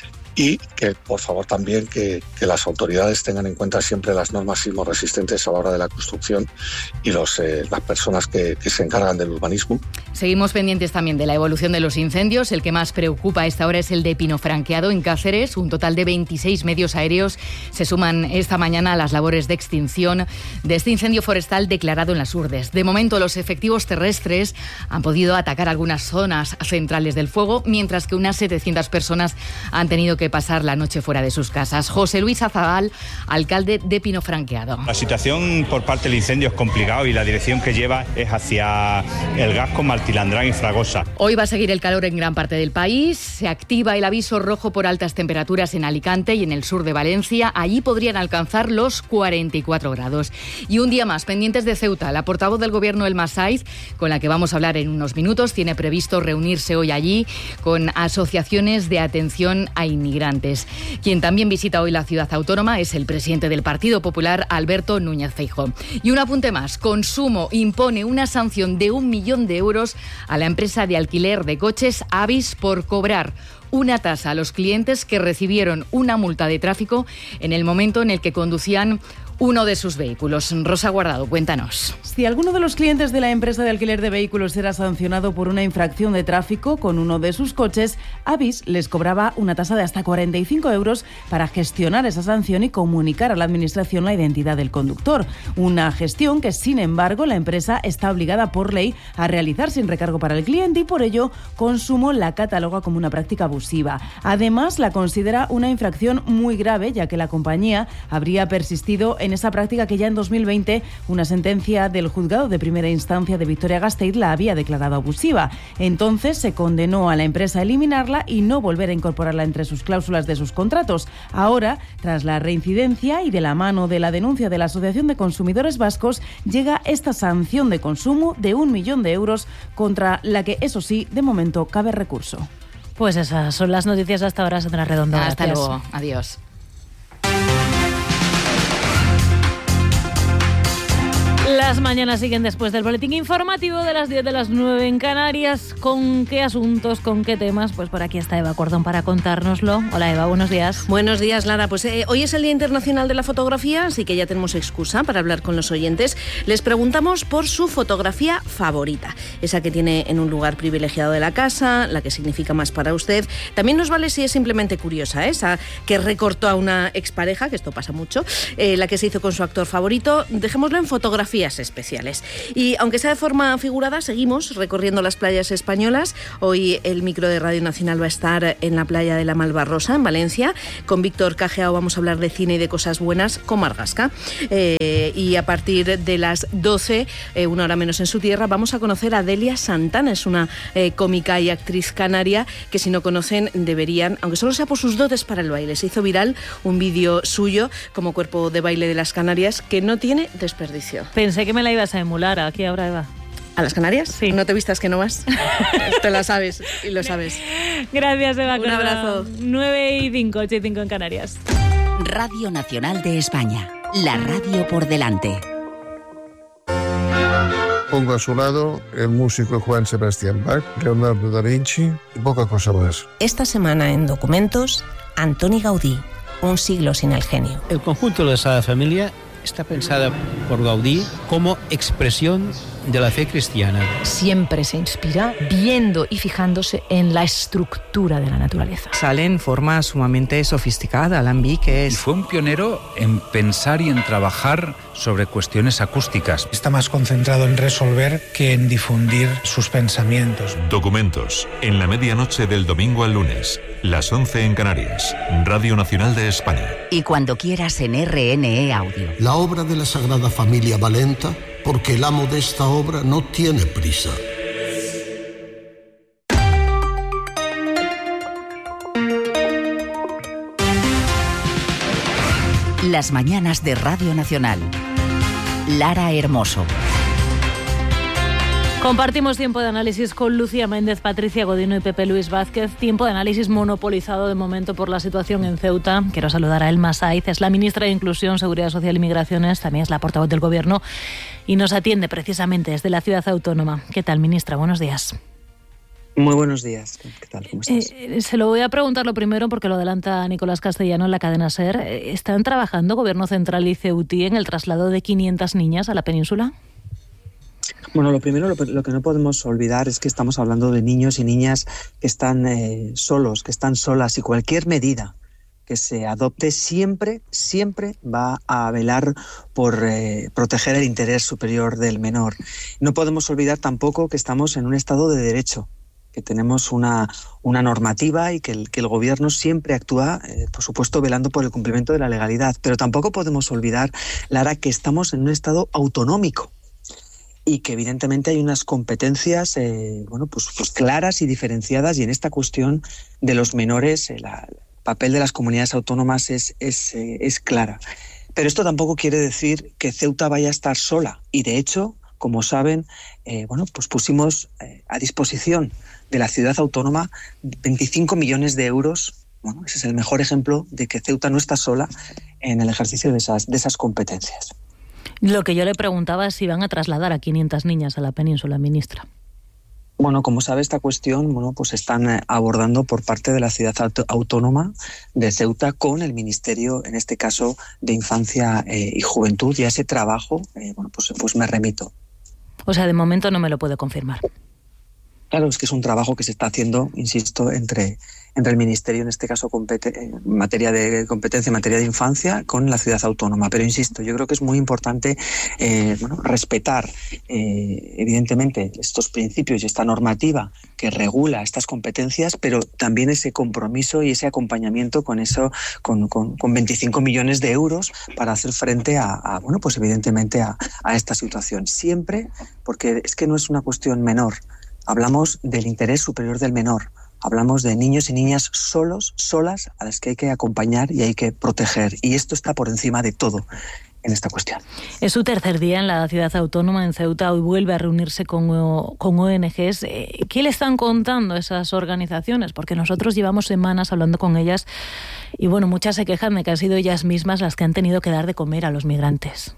Y que, por favor, también que, que las autoridades tengan en cuenta siempre las normas sismorresistentes a la hora de la construcción y los, eh, las personas que, que se encargan del urbanismo. Seguimos pendientes también de la evolución de los incendios. El que más preocupa a esta hora es el de Pinofranqueado, en Cáceres. Un total de veintiséis medios aéreos se suman esta mañana a las labores de extinción de este incendio forestal declarado en las Urdes. De momento, los efectivos terrestres han podido atacar algunas zonas centrales del fuego, mientras que unas setecientas personas han tenido que que pasar la noche fuera de sus casas. José Luis Azabal, alcalde de Pinofranqueado. La situación por parte del incendio es complicado y la dirección que lleva es hacia el Gasco, Martilandrán y Fragosa. Hoy va a seguir el calor en gran parte del país. Se activa el aviso rojo por altas temperaturas en Alicante y en el sur de Valencia. Allí podrían alcanzar los cuarenta y cuatro grados. Y un día más, pendientes de Ceuta. La portavoz del gobierno, Elma Saiz, con la que vamos a hablar en unos minutos, tiene previsto reunirse hoy allí con asociaciones de atención a inmigrantes. Quien también visita hoy la ciudad autónoma es el presidente del Partido Popular, Alberto Núñez Feijóo. Y un apunte más, Consumo impone una sanción de un millón de euros a la empresa de alquiler de coches Avis por cobrar una tasa a los clientes que recibieron una multa de tráfico en el momento en el que conducían uno de sus vehículos. Rosa Guardado, cuéntanos. Si alguno de los clientes de la empresa de alquiler de vehículos era sancionado por una infracción de tráfico con uno de sus coches, Avis les cobraba una tasa de hasta cuarenta y cinco euros para gestionar esa sanción y comunicar a la administración la identidad del conductor. Una gestión que, sin embargo, la empresa está obligada por ley a realizar sin recargo para el cliente y por ello Consumo la cataloga como una práctica abusiva. Además, la considera una infracción muy grave, ya que la compañía habría persistido en esa práctica que ya en dos mil veinte una sentencia del juzgado de primera instancia de Vitoria-Gasteiz la había declarado abusiva. Entonces se condenó a la empresa a eliminarla y no volver a incorporarla entre sus cláusulas de sus contratos. Ahora, tras la reincidencia y de la mano de la denuncia de la Asociación de Consumidores Vascos, llega esta sanción de consumo de un millón de euros contra la que, eso sí, de momento cabe recurso. Pues esas son las noticias hasta ahora, Sandra Redondo. Hasta Gracias. luego. Adiós. Las mañanas siguen después del boletín informativo de las diez de las nueve en Canarias. ¿Con qué asuntos, con qué temas? Pues por aquí está Eva Cordón para contárnoslo. Hola Eva, buenos días. Buenos días, Lara. Pues eh, hoy es el Día Internacional de la Fotografía, así que ya tenemos excusa para hablar con los oyentes. Les preguntamos por su fotografía favorita, esa que tiene en un lugar privilegiado de la casa, la que significa más para usted. También nos vale si es simplemente curiosa, ¿eh? Esa que recortó a una expareja, que esto pasa mucho, eh, la que se hizo con su actor favorito. Dejémoslo en fotografías especiales. Y aunque sea de forma figurada, seguimos recorriendo las playas españolas. Hoy el micro de Radio Nacional va a estar en la playa de la Malvarrosa, en Valencia. Con Víctor Cajeao vamos a hablar de cine y de cosas buenas con Margasca. Eh, y a partir de las doce, eh, una hora menos en su tierra, vamos a conocer a Delia Santana. Es una eh, cómica y actriz canaria que, si no conocen, deberían, aunque solo sea por sus dotes para el baile. Se hizo viral un vídeo suyo como cuerpo de baile de las Canarias que no tiene desperdicio. Pensé que me la ibas a emular. Aquí ahora, Eva. ¿A las Canarias? Sí. ¿No te vistas que no vas? Te la sabes y lo sabes. Gracias, Eva. Un abrazo. nueve y cinco, ocho y cinco en Canarias. Radio Nacional de España. La radio por delante. Pongo a su lado el músico Juan Sebastián Bach, Leonardo da Vinci y poca cosa más. Esta semana en Documentos, Antoni Gaudí, un siglo sin el genio. El conjunto de la Sagrada Familia está pensada por Gaudí como expresión de la fe cristiana. Siempre se inspira viendo y fijándose en la estructura de la naturaleza. Sale en forma sumamente sofisticada. Alambic es... Y fue un pionero en pensar y en trabajar sobre cuestiones acústicas. Está más concentrado en resolver que en difundir sus pensamientos. Documentos, en la medianoche del domingo al lunes, las once en Canarias, Radio Nacional de España. Y cuando quieras en R N E Audio. La obra de la Sagrada Familia va lenta porque el amo de esta obra no tiene prisa. Las mañanas de Radio Nacional. Lara Hermoso. Compartimos tiempo de análisis con Lucía Méndez, Patricia Godino y Pepe Luis Vázquez. Tiempo de análisis monopolizado de momento por la situación en Ceuta. Quiero saludar a Elma Saiz, es la ministra de Inclusión, Seguridad Social y Migraciones, también es la portavoz del Gobierno y nos atiende precisamente desde la ciudad autónoma. ¿Qué tal, ministra? Buenos días. Muy buenos días. ¿Qué tal? ¿Cómo estás? Eh, se lo voy a preguntar lo primero porque lo adelanta Nicolás Castellano en la cadena SER. ¿Están trabajando Gobierno Central y Ceutí en el traslado de quinientas niñas a la península? Bueno, lo primero, lo, lo que no podemos olvidar es que estamos hablando de niños y niñas que están eh, solos, que están solas, y cualquier medida que se adopte siempre, siempre va a velar por eh, proteger el interés superior del menor. No podemos olvidar tampoco que estamos en un estado de derecho, que tenemos una, una normativa y que el, que el Gobierno siempre actúa, eh, por supuesto, velando por el cumplimiento de la legalidad. Pero tampoco podemos olvidar, Lara, que estamos en un estado autonómico y que evidentemente hay unas competencias eh, bueno, pues, pues claras y diferenciadas, y en esta cuestión de los menores eh, la, el papel de las comunidades autónomas es, es, eh, es clara. Pero esto tampoco quiere decir que Ceuta vaya a estar sola, y de hecho, como saben, eh, bueno, pues pusimos eh, a disposición de la ciudad autónoma veinticinco millones de euros. Bueno, ese es el mejor ejemplo de que Ceuta no está sola en el ejercicio de esas, de esas competencias. Lo que yo le preguntaba es si van a trasladar a quinientas niñas a la península, ministra. Bueno, como sabe, esta cuestión, bueno, pues están abordando por parte de la ciudad autónoma de Ceuta con el Ministerio, en este caso, de Infancia eh, y Juventud, y a ese trabajo, eh, bueno, pues, pues me remito. O sea, de momento no me lo puede confirmar. Claro, es que es un trabajo que se está haciendo, insisto, entre, entre el Ministerio, en este caso, compete, en materia de competencia, en materia de infancia, con la ciudad autónoma. Pero insisto, yo creo que es muy importante eh, bueno, respetar, eh, evidentemente, estos principios y esta normativa que regula estas competencias, pero también ese compromiso y ese acompañamiento con eso, con, con, con veinticinco millones de euros para hacer frente a, a bueno, pues evidentemente a, a esta situación. Siempre, porque es que no es una cuestión menor. Hablamos del interés superior del menor. Hablamos de niños y niñas solos, solas, a las que hay que acompañar y hay que proteger. Y esto está por encima de todo en esta cuestión. Es su tercer día en la ciudad autónoma, en Ceuta. Hoy vuelve a reunirse con, con O N Ges. ¿Qué le están contando esas organizaciones? Porque nosotros llevamos semanas hablando con ellas y, bueno, muchas se quejan de que han sido ellas mismas las que han tenido que dar de comer a los migrantes.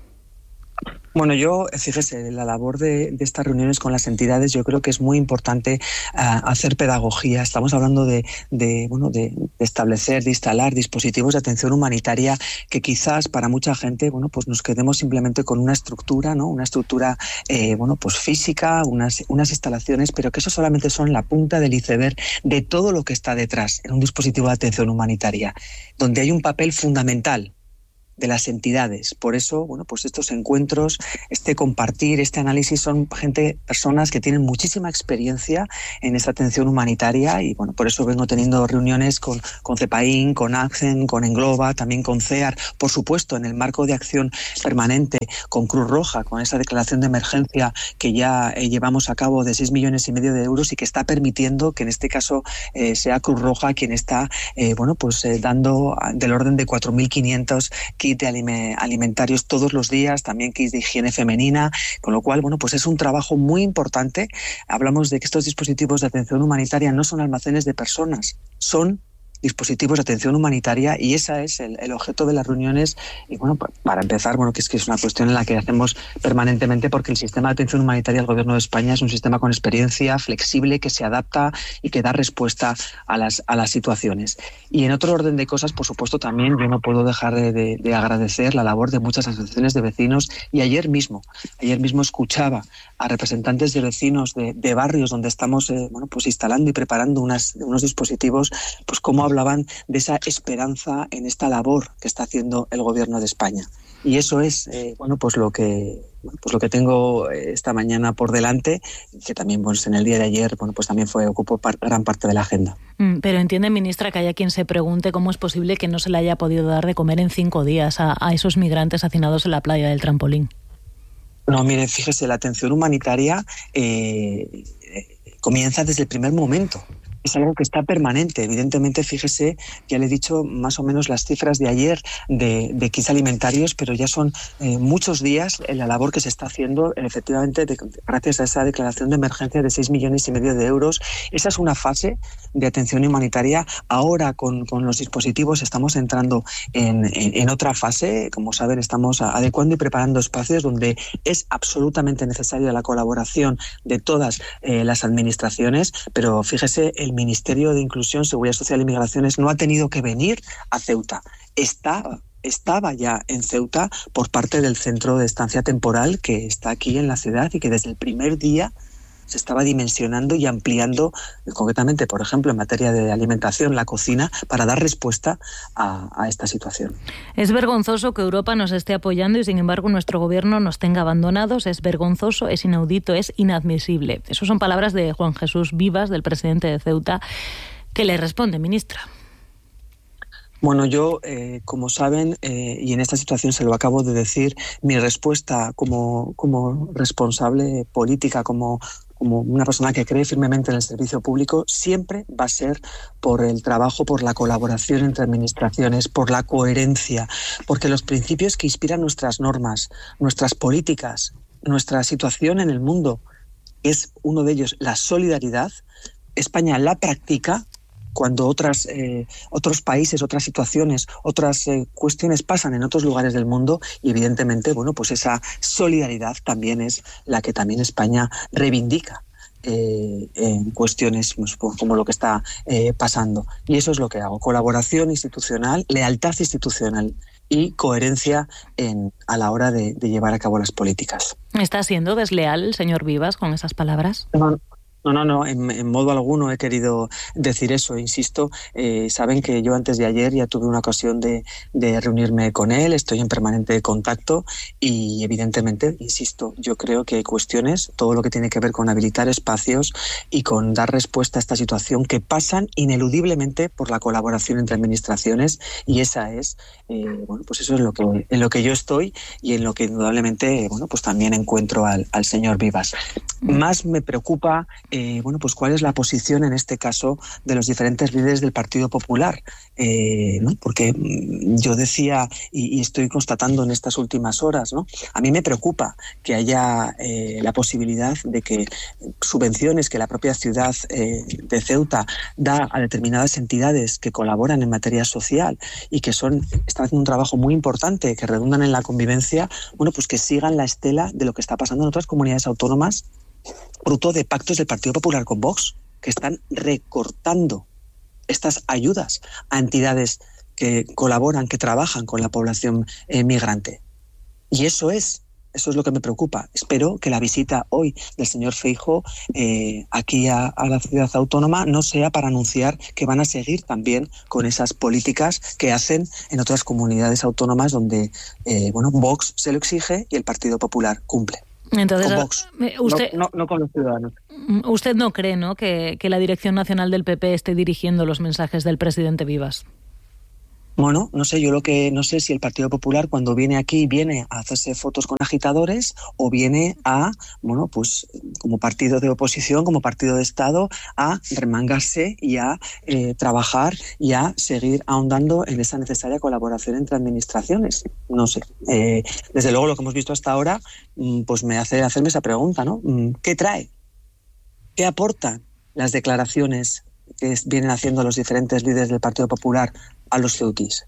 Bueno, yo, fíjese, la labor de, de estas reuniones con las entidades, yo creo que es muy importante uh, hacer pedagogía. Estamos hablando de, de, bueno, de, de establecer, de instalar dispositivos de atención humanitaria que quizás para mucha gente, bueno, pues nos quedemos simplemente con una estructura, ¿no? Una estructura, eh, bueno, pues física, unas, unas instalaciones, pero que eso solamente son la punta del iceberg de todo lo que está detrás en un dispositivo de atención humanitaria, donde hay un papel fundamental de las entidades. Por eso, bueno, pues estos encuentros, este compartir, este análisis, son gente, personas que tienen muchísima experiencia en esta atención humanitaria y, bueno, por eso vengo teniendo reuniones con, con CEPAIN, con ACCEN, con Engloba, también con CEAR, por supuesto, en el marco de acción permanente, con Cruz Roja, con esa declaración de emergencia que ya eh, llevamos a cabo de seis millones y medio de euros y que está permitiendo que en este caso eh, sea Cruz Roja quien está, eh, bueno, pues eh, dando del orden de cuatro mil quinientos kits de alimentarios todos los días, también kits de higiene femenina, con lo cual, bueno, pues es un trabajo muy importante. Hablamos de que estos dispositivos de atención humanitaria no son almacenes de personas, son dispositivos de atención humanitaria y ese es el, el objeto de las reuniones. Y bueno, para empezar, bueno, que es que es una cuestión en la que hacemos permanentemente, porque el sistema de atención humanitaria del Gobierno de España es un sistema con experiencia, flexible, que se adapta y que da respuesta a las, a las situaciones. Y en otro orden de cosas, por supuesto, también yo no puedo dejar de, de, de agradecer la labor de muchas asociaciones de vecinos, y ayer mismo, ayer mismo escuchaba a representantes de vecinos de, de barrios donde estamos eh, bueno, pues instalando y preparando unas, unos dispositivos, pues cómo hablaban de esa esperanza en esta labor que está haciendo el Gobierno de España. Y eso es eh, bueno, pues lo que bueno, pues lo que tengo esta mañana por delante, que también pues, en el día de ayer bueno, pues también fue ocupó par, gran parte de la agenda. Mm, pero entiende, ministra, que haya quien se pregunte cómo es posible que no se le haya podido dar de comer en cinco días a, a esos migrantes hacinados en la playa del Trampolín. No, mire, fíjese, la atención humanitaria eh, comienza desde el primer momento. Es algo que está permanente. Evidentemente, fíjese, ya le he dicho más o menos las cifras de ayer de, de kits alimentarios, pero ya son eh, muchos días en la labor que se está haciendo, efectivamente, de, gracias a esa declaración de emergencia de seis millones y medio de euros. Esa es una fase de atención humanitaria. Ahora, con, con los dispositivos, estamos entrando en, en, en otra fase. Como saben, estamos adecuando y preparando espacios donde es absolutamente necesaria la colaboración de todas eh, las administraciones, pero fíjese, el Ministerio de Inclusión, Seguridad Social y Migraciones no ha tenido que venir a Ceuta. Está, estaba ya en Ceuta por parte del centro de estancia temporal que está aquí en la ciudad y que desde el primer día se estaba dimensionando y ampliando, concretamente, por ejemplo, en materia de alimentación, la cocina, para dar respuesta a, a esta situación. Es vergonzoso que Europa nos esté apoyando y, sin embargo, nuestro gobierno nos tenga abandonados. Es vergonzoso, es inaudito, es inadmisible. Esas son palabras de Juan Jesús Vivas, del presidente de Ceuta. ¿Qué le responde, ministra? Bueno, yo, eh, como saben, eh, y en esta situación se lo acabo de decir, mi respuesta como, como responsable política, como, como una persona que cree firmemente en el servicio público, siempre va a ser por el trabajo, por la colaboración entre administraciones, por la coherencia, porque los principios que inspiran nuestras normas, nuestras políticas, nuestra situación en el mundo, es uno de ellos, la solidaridad. España la practica cuando otras, eh, otros países, otras situaciones, otras eh, cuestiones pasan en otros lugares del mundo, y evidentemente, bueno, pues esa solidaridad también es la que también España reivindica eh, en cuestiones pues, como lo que está eh, pasando. Y eso es lo que hago: colaboración institucional, lealtad institucional y coherencia en, a la hora de, de llevar a cabo las políticas. ¿Está siendo desleal el señor Vivas con esas palabras? No. No, no, no, en, en modo alguno he querido decir eso, insisto. Eh, saben que yo antes de ayer ya tuve una ocasión de, de reunirme con él, estoy en permanente contacto y evidentemente, insisto, yo creo que hay cuestiones, todo lo que tiene que ver con habilitar espacios y con dar respuesta a esta situación, que pasan ineludiblemente por la colaboración entre administraciones, y esa es, eh, bueno, pues eso es lo que, en lo que yo estoy y en lo que indudablemente, bueno, pues también encuentro al, al señor Vivas. Más me preocupa Eh, bueno, pues cuál es la posición en este caso de los diferentes líderes del Partido Popular, eh, ¿no? Porque yo decía y, y estoy constatando en estas últimas horas, ¿no? A mí me preocupa que haya eh, la posibilidad de que subvenciones que la propia ciudad eh, de Ceuta da a determinadas entidades que colaboran en materia social y que son están haciendo un trabajo muy importante, que redundan en la convivencia, bueno, pues que sigan la estela de lo que está pasando en otras comunidades autónomas, fruto de pactos del Partido Popular con Vox, que están recortando estas ayudas a entidades que colaboran, que trabajan con la población eh, migrante. Y eso es Eso es lo que me preocupa. Espero que la visita hoy del señor Feijóo eh, aquí a, a la ciudad autónoma no sea para anunciar que van a seguir también con esas políticas que hacen en otras comunidades autónomas donde eh, bueno, Vox se lo exige y el Partido Popular cumple. Entonces, con Vox, usted, no, no, no con los ciudadanos. Usted no cree, ¿no?, que, que la Dirección Nacional del P P esté dirigiendo los mensajes del presidente Vivas. Bueno, no sé, yo lo que no sé si el Partido Popular cuando viene aquí viene a hacerse fotos con agitadores o viene a, bueno, pues como partido de oposición, como partido de Estado, a remangarse y a eh, trabajar y a seguir ahondando en esa necesaria colaboración entre administraciones. No sé. Eh, desde luego lo que hemos visto hasta ahora, pues me hace hacerme esa pregunta, ¿no? ¿Qué trae? ¿Qué aportan las declaraciones que vienen haciendo los diferentes líderes del Partido Popular a los ceutíes?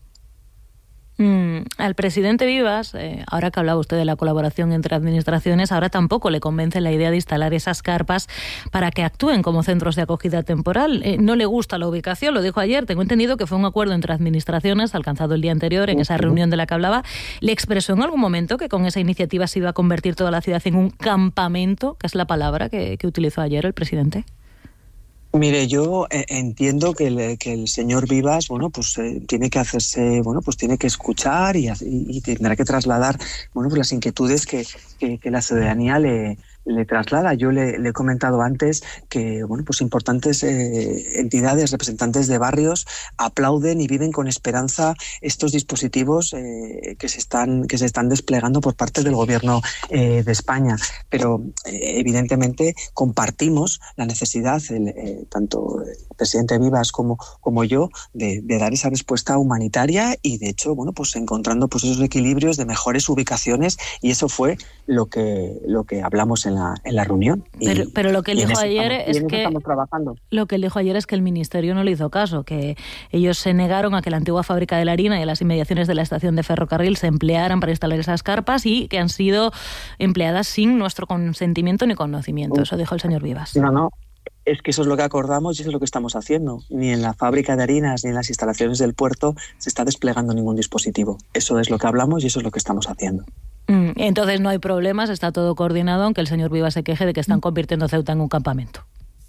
Mm, al presidente Vivas, eh, ahora que hablaba usted de la colaboración entre administraciones, ahora tampoco le convence la idea de instalar esas carpas para que actúen como centros de acogida temporal. Eh, no le gusta la ubicación, lo dijo ayer. Tengo entendido que fue un acuerdo entre administraciones alcanzado el día anterior en esa reunión de la que hablaba. ¿Le expresó en algún momento que con esa iniciativa se iba a convertir toda la ciudad en un campamento, que es la palabra que, que utilizó ayer el presidente? Mire, yo eh, entiendo que el, que el señor Vivas, bueno, pues eh, tiene que hacerse, bueno, pues tiene que escuchar y, y, y tendrá que trasladar, bueno, pues las inquietudes que, que, que la ciudadanía le, le traslada. Yo le, le he comentado antes que, bueno, pues importantes eh, entidades, representantes de barrios aplauden y viven con esperanza estos dispositivos eh, que se están que se están desplegando por parte del Gobierno eh, de España. Pero eh, evidentemente compartimos la necesidad, el, eh, tanto el presidente Vivas como, como yo, de, de dar esa respuesta humanitaria y de hecho, bueno, pues encontrando pues esos equilibrios de mejores ubicaciones, y eso fue lo que lo que hablamos en la, en la reunión. Pero, y, pero lo que él dijo ayer estamos, es que estamos trabajando. Lo que él dijo ayer es que el ministerio no le hizo caso, que ellos se negaron a que la antigua fábrica de la harina y las inmediaciones de la estación de ferrocarril se emplearan para instalar esas carpas y que han sido empleadas sin nuestro consentimiento ni conocimiento. Eso dijo el señor Vivas. No, no. Es que eso es lo que acordamos y eso es lo que estamos haciendo. Ni en la fábrica de harinas ni en las instalaciones del puerto se está desplegando ningún dispositivo. Eso es lo que hablamos y eso es lo que estamos haciendo. Entonces no hay problemas, está todo coordinado, aunque el señor Vivas se queje de que están convirtiendo Ceuta en un campamento.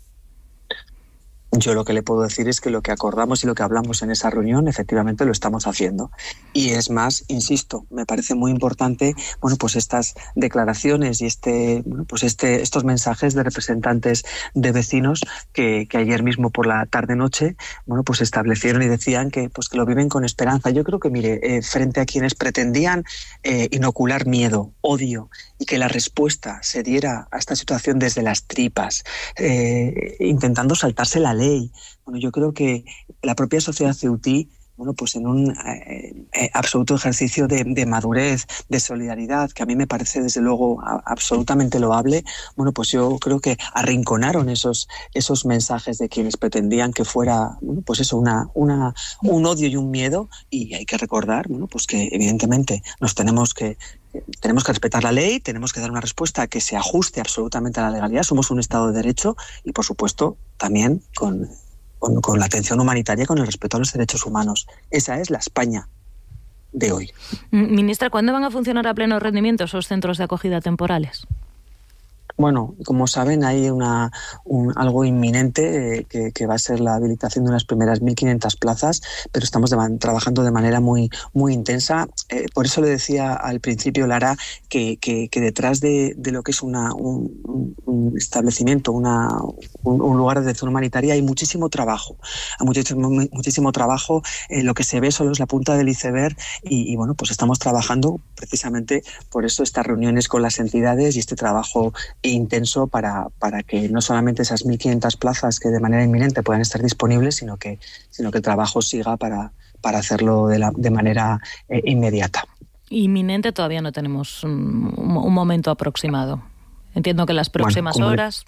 Yo lo que le puedo decir es que lo que acordamos y lo que hablamos en esa reunión efectivamente lo estamos haciendo. Y es más, insisto, me parece muy importante, bueno, pues estas declaraciones y este, bueno, pues este, estos mensajes de representantes de vecinos que, que ayer mismo por la tarde-noche, bueno, pues establecieron y decían que, pues que lo viven con esperanza. Yo creo que, mire, eh, frente a quienes pretendían eh, inocular miedo, odio, y que la respuesta se diera a esta situación desde las tripas, eh, intentando saltarse la ley. Bueno, yo creo que la propia sociedad ceutí, bueno, pues en un eh, eh, absoluto ejercicio de, de madurez, de solidaridad, que a mí me parece desde luego a, absolutamente loable, bueno, pues yo creo que arrinconaron esos esos mensajes de quienes pretendían que fuera, bueno, pues eso, una, una un odio y un miedo, y hay que recordar, bueno, pues que evidentemente nos tenemos que Tenemos que respetar la ley, tenemos que dar una respuesta que se ajuste absolutamente a la legalidad. Somos un Estado de Derecho y, por supuesto, también con, con, con la atención humanitaria, con el respeto a los derechos humanos. Esa es la España de hoy. Ministra, ¿cuándo van a funcionar a pleno rendimiento esos centros de acogida temporales? Bueno, como saben, hay una un, algo inminente eh, que, que va a ser la habilitación de unas primeras mil quinientas plazas, pero estamos de, trabajando de manera muy muy intensa. Eh, por eso le decía al principio, Lara, que, que, que detrás de, de lo que es una, un, un establecimiento, una, un, un lugar de atención humanitaria, hay muchísimo trabajo. Hay muchísimo, muchísimo trabajo. Eh, lo que se ve solo es la punta del iceberg y, y, bueno, pues estamos trabajando precisamente por eso estas reuniones con las entidades y este trabajo intenso para, para que no solamente esas mil quinientas plazas que de manera inminente puedan estar disponibles, sino que, sino que el trabajo siga para, para hacerlo de, la, de manera eh, inmediata. Inminente todavía no tenemos un, un momento aproximado. Entiendo que las próximas bueno, horas...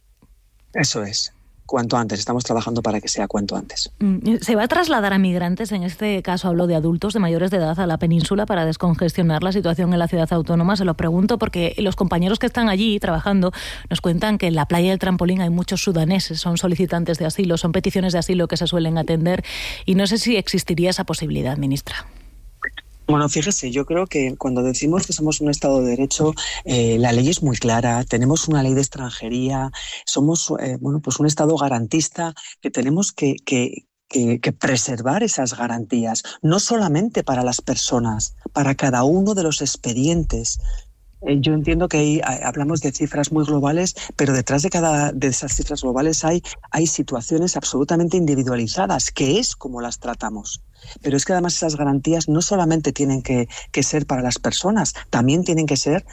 Eso es. Cuanto antes, estamos trabajando para que sea cuanto antes. ¿Se va a trasladar a migrantes, en este caso hablo de adultos de mayores de edad, a la península para descongestionar la situación en la ciudad autónoma? Se lo pregunto porque los compañeros que están allí trabajando nos cuentan que en la playa del Trampolín hay muchos sudaneses, son solicitantes de asilo, son peticiones de asilo que se suelen atender y no sé si existiría esa posibilidad, ministra. Bueno, fíjese, yo creo que cuando decimos que somos un Estado de Derecho, eh, la ley es muy clara, tenemos una ley de extranjería, somos eh, bueno, pues un Estado garantista que tenemos que, que, que, que preservar esas garantías, no solamente para las personas, para cada uno de los expedientes. Eh, yo entiendo que hay, hablamos de cifras muy globales, pero detrás de cada de esas cifras globales hay, hay situaciones absolutamente individualizadas, que es como las tratamos. Pero es que además esas garantías no solamente tienen que, que ser para las personas, también tienen que ser